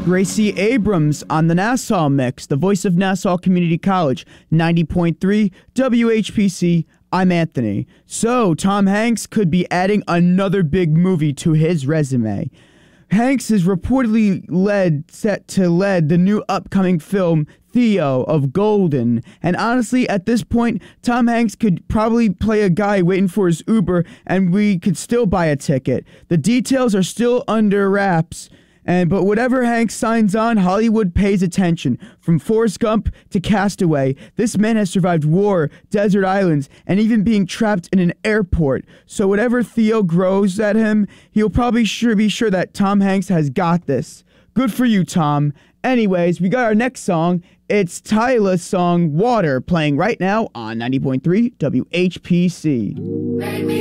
Gracie Abrams on the Nassau Mix, the voice of Nassau Community College, 90.3 WHPC. I'm Anthony. So, Tom Hanks could be adding another big movie to his resume. Hanks is reportedly set to lead the new upcoming film Theo of Golden. And honestly, at this point, Tom Hanks could probably play a guy waiting for his Uber and we could still buy a ticket. The details are still under wraps. But whatever Hanks signs on, Hollywood pays attention. From Forrest Gump to Castaway, this man has survived war, desert islands, and even being trapped in an airport. So whatever Theo grows at him, he'll probably be sure that Tom Hanks has got this. Good for you, Tom. Anyways, we got our next song. It's Tyla's song, Water, playing right now on 90.3 WHPC.